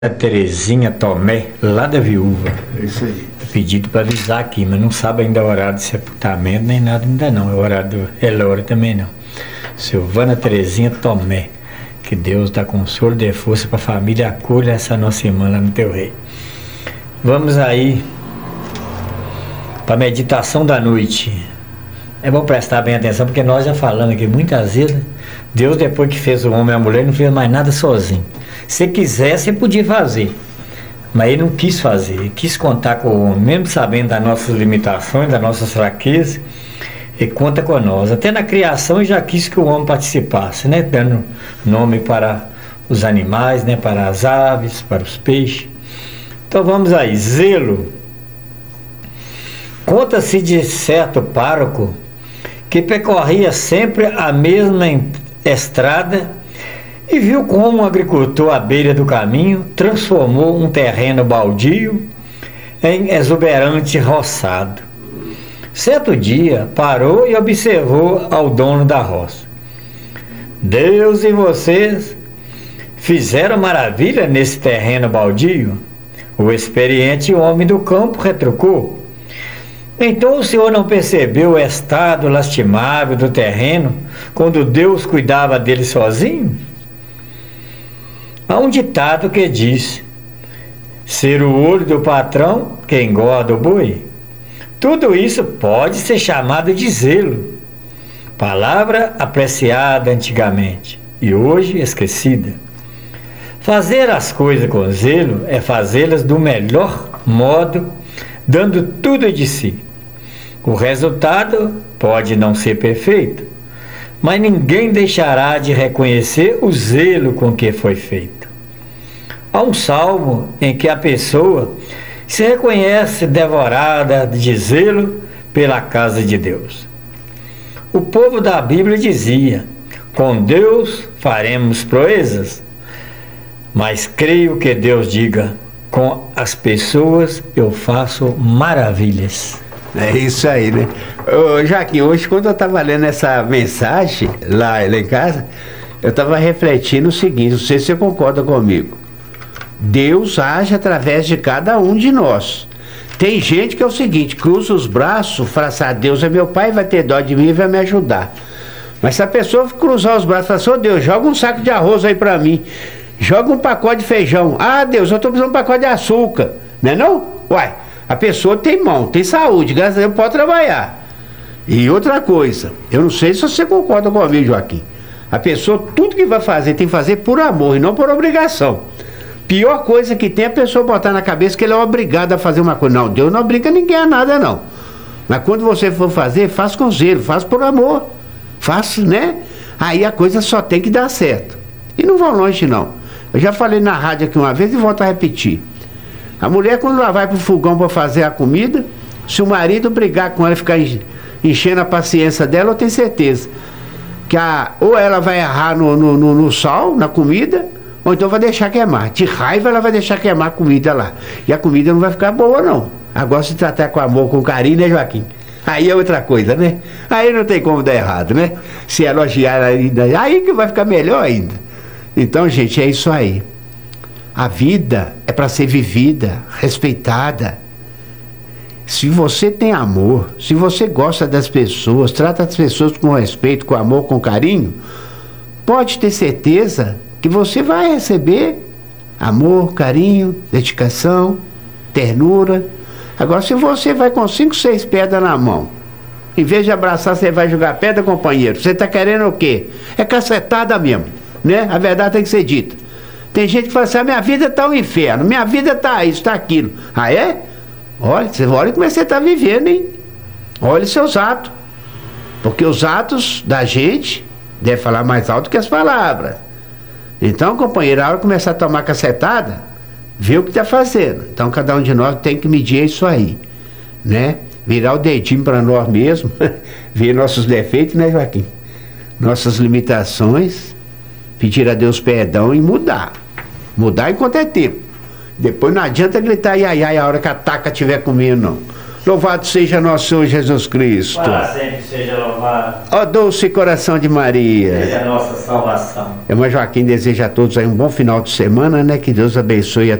A Terezinha Tomé, lá da Viúva. É isso aí. Pedido para avisar aqui, mas não sabe ainda o horário de sepultamento, nem nada ainda não. É o horário do Elora também não. Silvana Terezinha Tomé. Que Deus dá consolo, dê força para a família, acolha essa nossa irmã lá no Teu Rei. Vamos aí para a meditação da noite. É bom prestar bem atenção, porque nós já falamos aqui muitas vezes, né? Deus, depois que fez o homem e a mulher, não fez mais nada sozinho. Se quisesse, ele podia fazer. Mas ele não quis fazer, ele quis contar com o homem, mesmo sabendo das nossas limitações, das nossas fraquezas, ele conta com nós. Até na criação ele já quis que o homem participasse, né? Dando nome para os animais, né? Para as aves, para os peixes. Então vamos aí, zelo. Conta-se de certo pároco que percorria sempre a mesma estrada e viu como um agricultor à beira do caminho transformou um terreno baldio em exuberante roçado. Certo dia parou e observou ao dono da roça. Deus e vocês fizeram maravilha nesse terreno baldio? O experiente homem do campo retrucou. Então o senhor não percebeu o estado lastimável do terreno quando Deus cuidava dele sozinho? Há um ditado que diz: ser o olho do patrão que engorda o boi. Tudo isso pode ser chamado de zelo, palavra apreciada antigamente e hoje esquecida. Fazer as coisas com zelo é fazê-las do melhor modo, dando tudo de si. O resultado pode não ser perfeito, mas ninguém deixará de reconhecer o zelo com que foi feito. Há um salmo em que a pessoa se reconhece devorada de zelo pela casa de Deus. O povo da Bíblia dizia: com Deus faremos proezas, mas creio que Deus diga: com as pessoas eu faço maravilhas. É isso aí, né? Ô, Joaquim, hoje quando eu estava lendo essa mensagem lá em casa, eu estava refletindo o seguinte, não sei se você concorda comigo. Deus age através de cada um de nós. Tem gente que é o seguinte, cruza os braços, fala assim: Deus é meu pai, vai ter dó de mim e vai me ajudar. Mas se a pessoa cruzar os braços e falar assim: Deus, joga um saco de arroz aí para mim, joga um pacote de feijão, Deus, eu estou precisando de um pacote de açúcar, não é não? Uai, a pessoa tem mão, tem saúde, graças a Deus pode trabalhar. E outra coisa, eu não sei se você concorda comigo, Joaquim, a pessoa, tudo que vai fazer, tem que fazer por amor e não por obrigação. Pior coisa que tem é a pessoa botar na cabeça que ele é obrigado a fazer uma coisa. Não, Deus não obriga ninguém a nada, não. Mas quando você for fazer, faz com zelo, faz por amor, faz, né? Aí a coisa só tem que dar certo. E não vão longe, não. Eu já falei na rádio aqui uma vez e volto a repetir. A mulher, quando ela vai pro fogão para fazer a comida, se o marido brigar com ela e ficar enchendo a paciência dela, eu tenho certeza que ou ela vai errar no sal, na comida, ou então vai deixar queimar. De raiva ela vai deixar queimar a comida lá. E a comida não vai ficar boa, não. Agora se tratar com amor, com carinho, né, Joaquim? Aí é outra coisa, né? Aí não tem como dar errado, né? Se elogiar ainda, aí que vai ficar melhor ainda. Então, gente, é isso aí. A vida é para ser vivida, respeitada. Se você tem amor, se você gosta das pessoas, trata as pessoas com respeito, com amor, com carinho, pode ter certeza que você vai receber amor, carinho, dedicação, ternura. Agora, se você vai com 5, 6 pedras na mão, em vez de abraçar, você vai jogar pedra, companheiro, você está querendo o quê? É cacetada mesmo, né? A verdade tem que ser dita. Tem gente que fala assim: minha vida está um inferno, minha vida está isso, está aquilo. Ah, é? Olha como é que você está vivendo, hein? Olha os seus atos. Porque os atos da gente devem falar mais alto que as palavras. Então, companheiro, a hora de começar a tomar cacetada, vê o que está fazendo. Então, cada um de nós tem que medir isso aí, né? Virar o dedinho para nós mesmos, ver nossos defeitos, né, Joaquim? Nossas limitações, pedir a Deus perdão e mudar. Mudar enquanto é tempo. Depois não adianta gritar ai, ai, ai, a hora que a taca estiver comendo, não. Louvado seja nosso Senhor Jesus Cristo. Para sempre seja louvado. Ó doce coração de Maria. Seja a nossa salvação. Irmã Joaquim deseja a todos aí um bom final de semana, né? Que Deus abençoe a